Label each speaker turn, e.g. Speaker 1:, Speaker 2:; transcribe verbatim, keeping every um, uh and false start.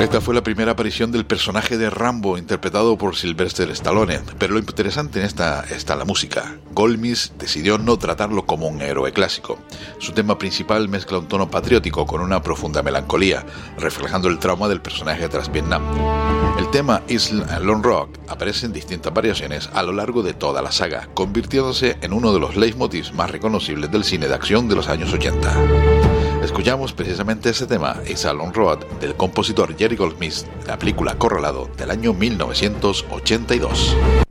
Speaker 1: Esta fue la primera aparición del personaje de Rambo interpretado por Sylvester Stallone, pero lo interesante en esta está la música. Goldsmith decidió no tratarlo como un héroe clásico. Su tema principal mezcla un tono patriótico con una profunda melancolía, reflejando el trauma del personaje tras Vietnam. El tema Island Rock aparece en distintas variaciones a lo largo de toda la saga, convirtiéndose en uno de los leitmotivs más reconocibles del cine de acción de los años ochenta. Escuchamos precisamente ese tema, Island Road, del compositor Jerry Goldsmith, de la película Corralado del año mil novecientos ochenta y dos.